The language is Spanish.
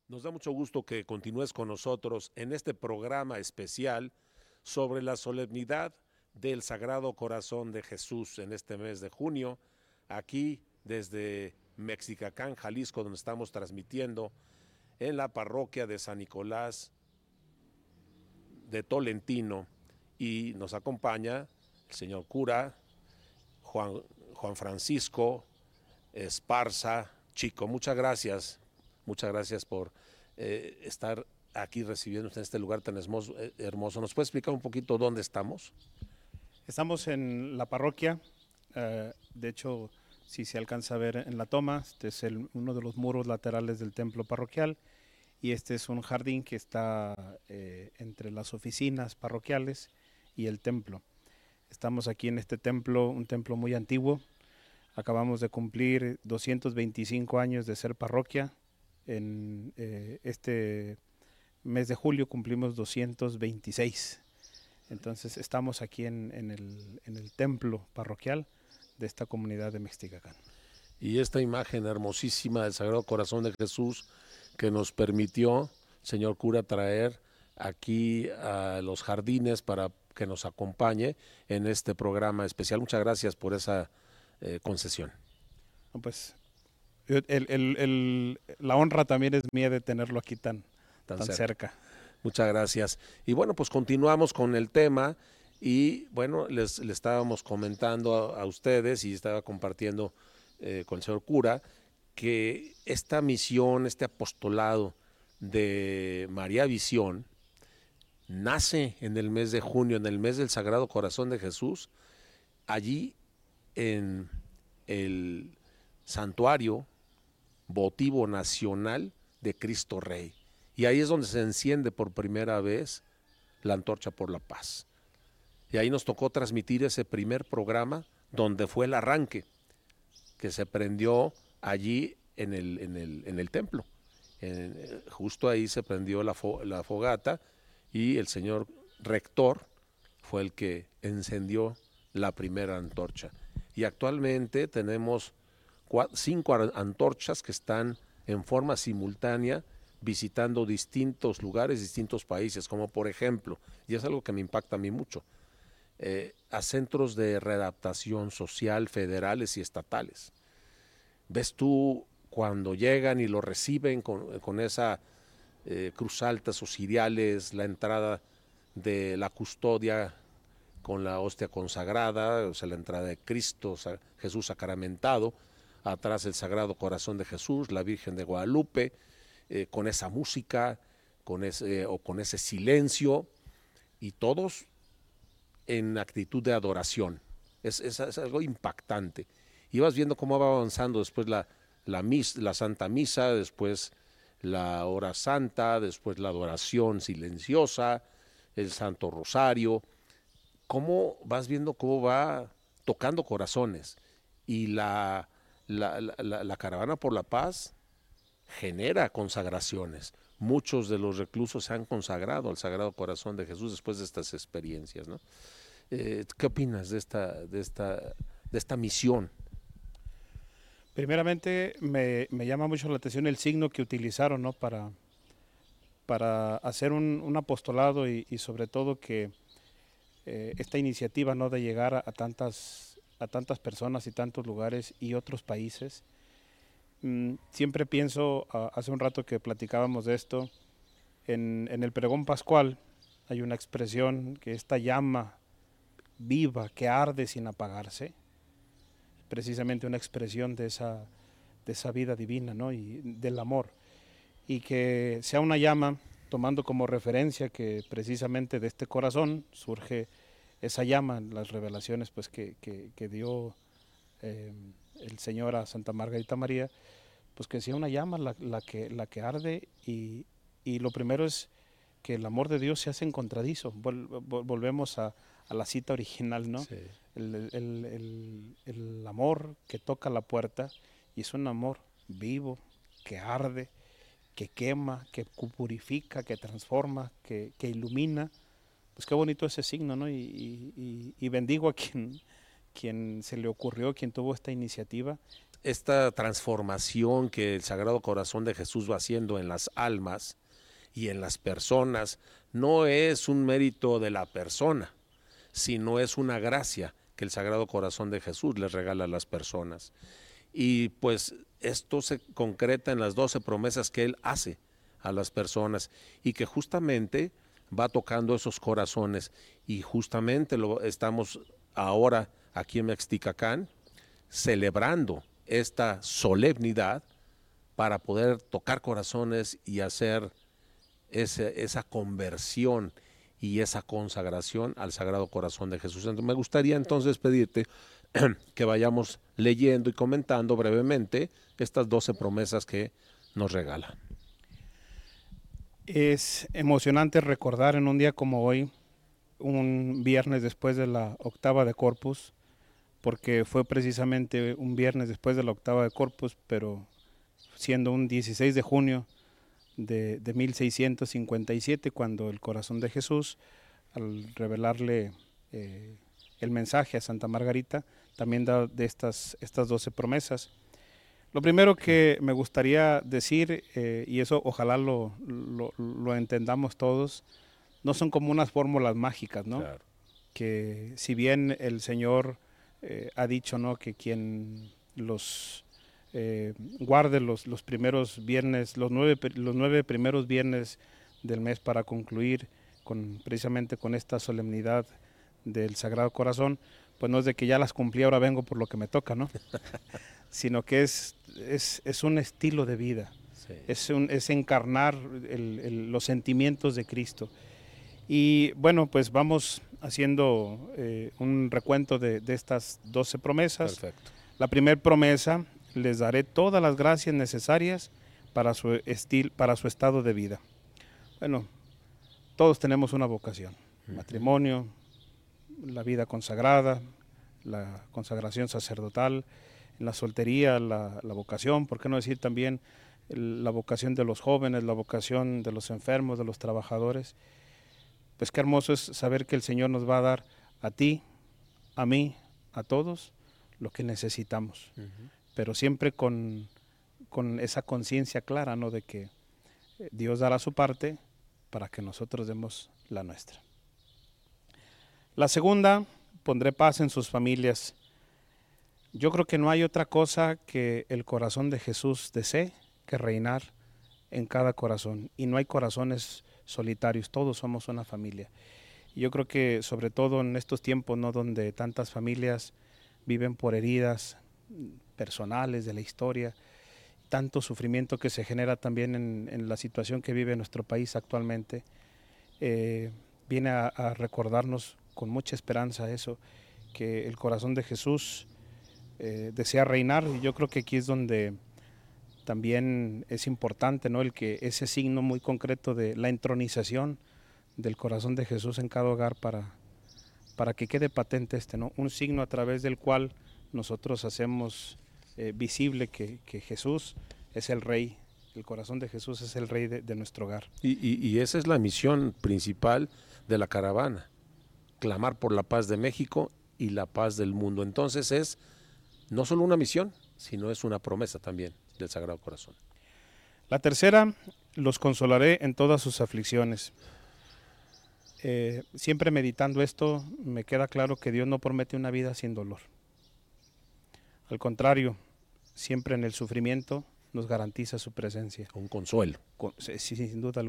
Nos da mucho gusto que continúes con nosotros en este programa especial sobre la solemnidad del Sagrado Corazón de Jesús en este mes de junio, aquí desde Mexicacán, Jalisco, donde estamos transmitiendo en la parroquia de San Nicolás de Tolentino, y nos acompaña el señor cura Juan Francisco Esparza Chico. Muchas gracias por estar aquí recibiendo en este lugar tan hermoso. ¿Nos puede explicar un poquito dónde estamos? Estamos en la parroquia, de hecho, si se alcanza a ver en la toma, este es uno de los muros laterales del templo parroquial, y este es un jardín que está entre las oficinas parroquiales y el templo. Estamos aquí en este templo, un templo muy antiguo. Acabamos de cumplir 225 años de ser parroquia. En este mes de julio cumplimos 226. Entonces estamos aquí en el templo parroquial de esta comunidad de Mexicacán. Y esta imagen hermosísima del Sagrado Corazón de Jesús que nos permitió, señor cura, traer aquí a los jardines para que nos acompañe en este programa especial. Muchas gracias por esa concesión. Pues la honra también es mía de tenerlo aquí tan cerca. Muchas gracias. Y bueno, pues continuamos con el tema y bueno, les estábamos comentando a ustedes y estaba compartiendo con el señor cura que esta misión, este apostolado de María Visión nace en el mes de junio, en el mes del Sagrado Corazón de Jesús, allí en el santuario votivo nacional de Cristo Rey. Y ahí es donde se enciende por primera vez la antorcha por la paz. Y ahí nos tocó transmitir ese primer programa donde fue el arranque que se prendió allí en el templo. Justo ahí se prendió la fogata y el señor rector fue el que encendió la primera antorcha. Y actualmente tenemos 5 antorchas que están en forma simultánea visitando distintos lugares, distintos países, como por ejemplo, y es algo que me impacta a mí mucho, a centros de readaptación social federales y estatales. Ves tú cuando llegan y lo reciben con esa cruz altas o ciriales, la entrada de la custodia con la hostia consagrada, o sea, la entrada de Cristo, Jesús sacramentado, atrás el Sagrado Corazón de Jesús, la Virgen de Guadalupe, con esa música, con ese silencio, y todos en actitud de adoración. Es algo impactante. Y vas viendo cómo va avanzando después la Santa Misa, después la Hora Santa, después la adoración silenciosa, el Santo Rosario, cómo vas viendo cómo va tocando corazones. Y la Caravana por la Paz genera consagraciones. Muchos de los reclusos se han consagrado al Sagrado Corazón de Jesús después de estas experiencias, ¿no? ¿Qué opinas de esta misión? Primeramente me llama mucho la atención el signo que utilizaron, ¿no? para hacer un apostolado y sobre todo que esta iniciativa, ¿no? De llegar a tantas personas y tantos lugares y otros países. Siempre pienso, hace un rato que platicábamos de esto, en el pregón pascual hay una expresión que esta llama viva que arde sin apagarse, precisamente una expresión de esa vida divina, ¿no? Y del amor, y que sea una llama, tomando como referencia que precisamente de este corazón surge esa llama, las revelaciones pues que dio el Señor a Santa Margarita María, pues que sea una llama la que arde, y lo primero es que el amor de Dios se hace encontradizo. Volvemos a la cita original, ¿no? Sí. El amor que toca la puerta, y es un amor vivo, que arde, que quema, que purifica, que transforma, que ilumina. Pues qué bonito ese signo, ¿no? Y bendigo a quien se le ocurrió, quien tuvo esta iniciativa, esta transformación que el Sagrado Corazón de Jesús va haciendo en las almas y en las personas no es un mérito de la persona, sino es una gracia que el Sagrado Corazón de Jesús les regala a las personas. Y pues esto se concreta en las 12 promesas que Él hace a las personas y que justamente va tocando esos corazones, y justamente lo estamos ahora aquí en Mexticacán celebrando esta solemnidad para poder tocar corazones y hacer esa conversión y esa consagración al Sagrado Corazón de Jesús. Entonces, me gustaría entonces pedirte que vayamos leyendo y comentando brevemente estas 12 promesas que nos regala. Es emocionante recordar en un día como hoy, un viernes después de la octava de Corpus, porque fue precisamente un viernes después de la octava de Corpus, pero siendo un 16 de junio de 1657, cuando el corazón de Jesús, al revelarle el mensaje a Santa Margarita, también da de estas 12 promesas. Lo primero que me gustaría decir, y eso ojalá lo entendamos todos, no son como unas fórmulas mágicas, ¿no? Claro. Que si bien el Señor ha dicho, ¿no?, que quien guarde los primeros viernes, los nueve primeros viernes del mes para concluir precisamente con esta solemnidad del Sagrado Corazón, pues no es de que ya las cumplí, ahora vengo por lo que me toca, ¿no? Sino que es un estilo de vida, sí. Es encarnar los sentimientos de Cristo. Y bueno, pues vamos haciendo un recuento de estas 12 promesas. Perfecto. La primera promesa: les daré todas las gracias necesarias para su estado de vida. Bueno, todos tenemos una vocación: matrimonio, la vida consagrada, la consagración sacerdotal, en la soltería, la vocación, ¿por qué no decir también la vocación de los jóvenes, la vocación de los enfermos, de los trabajadores? Pues qué hermoso es saber que el Señor nos va a dar a ti, a mí, a todos lo que necesitamos, pero siempre con esa conciencia clara, ¿no?, de que Dios dará su parte para que nosotros demos la nuestra. La segunda: pondré paz en sus familias. Yo creo que no hay otra cosa que el corazón de Jesús desee que reinar en cada corazón, y no hay corazones solitarios, todos somos una familia. Y yo creo que sobre todo en estos tiempos, ¿no?, donde tantas familias viven por heridas personales de la historia, tanto sufrimiento que se genera también en la situación que vive nuestro país actualmente, viene a recordarnos con mucha esperanza eso, que el corazón de Jesús desea reinar. Y yo creo que aquí es donde también es importante, ¿no?, el que ese signo muy concreto de la entronización del corazón de Jesús en cada hogar, para que quede patente ¿no?, un signo a través del cual nosotros hacemos visible que Jesús es el Rey, el corazón de Jesús es el Rey de nuestro hogar. Y esa es la misión principal de la caravana: clamar por la paz de México y la paz del mundo. Entonces es no solo una misión, sino es una promesa también del Sagrado Corazón. La tercera: los consolaré en todas sus aflicciones. Siempre meditando esto, me queda claro que Dios no promete una vida sin dolor. Al contrario, siempre en el sufrimiento nos garantiza su presencia. Un consuelo. Sí, sin duda alguna.